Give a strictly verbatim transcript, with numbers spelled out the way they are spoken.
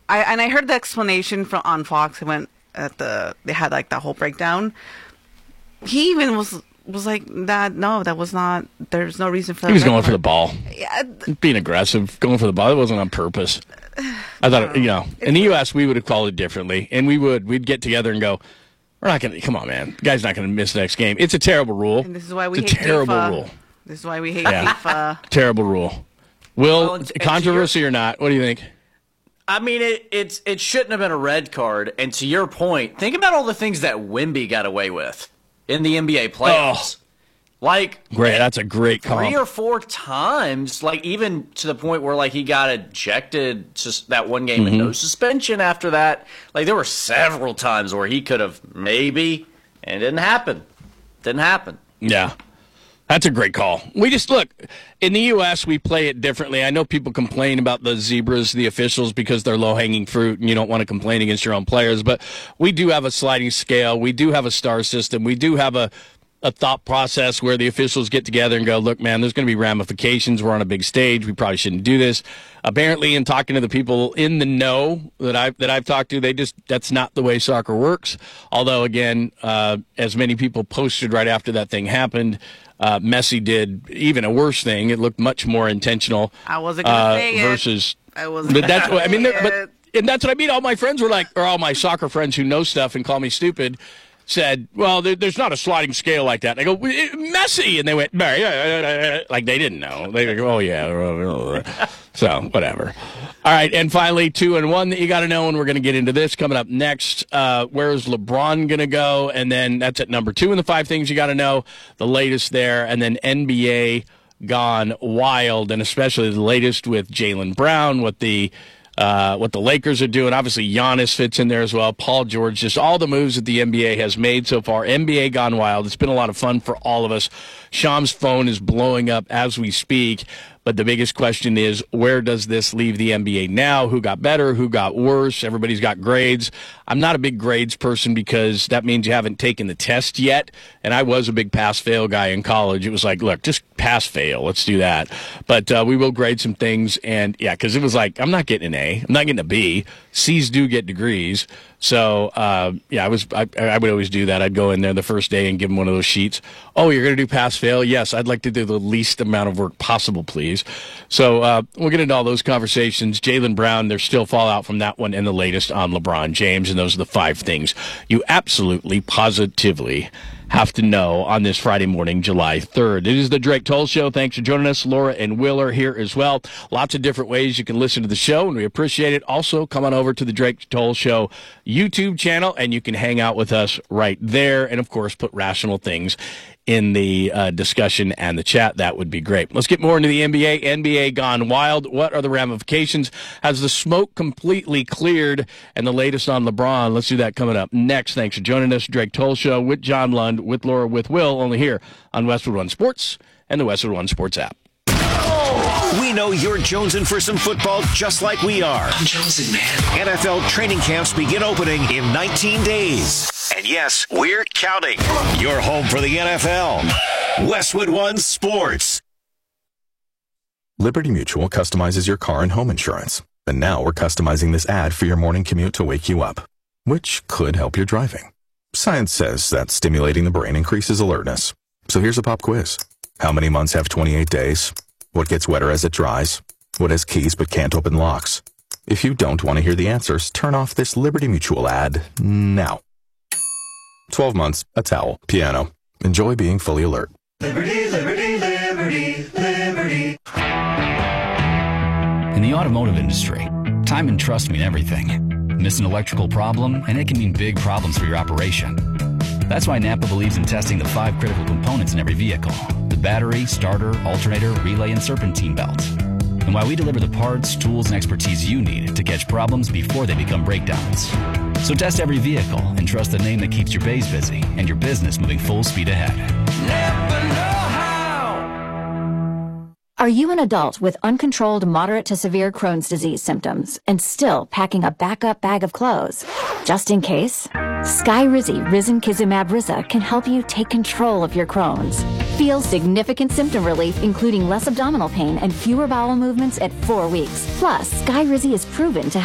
I and I heard the explanation from on Fox. It went at the they had like that whole breakdown. He even was was like that. No, that was not. There's no reason for that. He was red going card. for the ball, Yeah, being aggressive, going for the ball. It wasn't on purpose. I thought, it, you know, in the U S we would have called it differently, and we would we'd get together and go, we're not going to. Come on, man, the guy's not going to miss the next game. It's a terrible rule. And this is why we it's hate a terrible FIFA. rule. This is why we hate Yeah. FIFA. Terrible rule. Will, Well, and- and controversy or not? What do you think? I mean, it it's it shouldn't have been a red card. And to your point, think about all the things that Wemby got away with in the N B A playoffs. Like, Great, that's a great call. three or four times, like even to the point where like he got ejected just that one game Mm-hmm. and no suspension after that. Like there were several times where he could have maybe, and it didn't happen. Didn't happen. Yeah. That's a great call. We just, look, in the U S, we play it differently. I know people complain about the zebras, the officials, because they're low-hanging fruit, and you don't want to complain against your own players. But we do have a sliding scale. We do have a star system. We do have a, a thought process where the officials get together and go, look, man, there's going to be ramifications. We're on a big stage. We probably shouldn't do this. Apparently, in talking to the people in the know that I've, that I've talked to, they just, that's not the way soccer works. Although, again, uh, as many people posted right after that thing happened, Uh, Messi did even a worse thing. It looked much more intentional. I wasn't gonna uh, say it. versus. I wasn't. But that's what I mean. gonna But say it. and that's what I mean. All my friends were like, or all my soccer friends who know stuff and call me stupid, said, "Well, there, there's not a sliding scale like that." And I go, "Messi," and they went, like they didn't know. They go, "Oh yeah." So whatever. All right, and finally, two and one that you got to know, and we're going to get into this coming up next. Uh, where is LeBron going to go? And then that's at number two in the five things you got to know. The latest there, and then N B A gone wild, and especially the latest with Jaylen Brown, what the uh, what the Lakers are doing. Obviously, Giannis fits in there as well. Paul George, just all the moves that the N B A has made so far. N B A gone wild. It's been a lot of fun for all of us. Sham's phone is blowing up as we speak. But the biggest question is, where does this leave the N B A now? Who got better? Who got worse? Everybody's got grades. I'm not a big grades person because that means you haven't taken the test yet. And I was a big pass-fail guy in college. It was like, look, just pass-fail. Let's do that. But uh, we will grade some things. And, yeah, because it was like, I'm not getting an A. I'm not getting a B. C's do get degrees. So, uh, yeah, I was. I, I would always do that. I'd go in there the first day and give them one of those sheets. Oh, you're going to do pass-fail? Yes, I'd like to do the least amount of work possible, please. So uh, we'll get into all those conversations. Jaylen Brown, there's still fallout from that one, and the latest on LeBron James, and those are the five things you absolutely, positively have to know on this Friday morning, July third. It is the Drake Toll Show. Thanks for joining us. Laura and Will are here as well. Lots of different ways you can listen to the show, and we appreciate it. Also, come on over to the Drake Toll Show YouTube channel, and you can hang out with us right there, and, of course, put rational things in the uh, discussion and the chat. That would be great. Let's get more into the N B A. N B A gone wild. What are the ramifications? Has the smoke completely cleared? And the latest on LeBron. Let's do that coming up next. Thanks for joining us. Drake Toll Show with John Lund, with Laura, with Will, only here on Westwood One Sports and the Westwood One Sports app. We know you're jonesing for some football just like we are. I'm jonesing, man. N F L training camps begin opening in nineteen days. And yes, we're counting. You're home for the N F L. Westwood One Sports. Liberty Mutual customizes your car and home insurance. And now we're customizing this ad for your morning commute to wake you up, which could help your driving. Science says that stimulating the brain increases alertness. So here's a pop quiz. How many months have twenty-eight days? What gets wetter as it dries? What has keys but can't open locks? If you don't want to hear the answers, turn off this Liberty Mutual ad now. twelve months, a towel, piano. Enjoy being fully alert. Liberty, liberty, liberty, liberty. In the automotive industry, time and trust mean everything. Miss an electrical problem, and it can mean big problems for your operation. That's why Napa believes in testing the five critical components in every vehicle: the battery, starter, alternator, relay, and serpentine belt. And why we deliver the parts, tools, and expertise you need to catch problems before they become breakdowns. So test every vehicle and trust the name that keeps your bays busy and your business moving full speed ahead. Never know how. Are you an adult with uncontrolled moderate to severe Crohn's disease symptoms and still packing a backup bag of clothes? Just in case? Skyrizi Risankizumab Riza can help you take control of your Crohn's. Feel significant symptom relief, including less abdominal pain and fewer bowel movements at four weeks. Plus, Skyrizi is proven to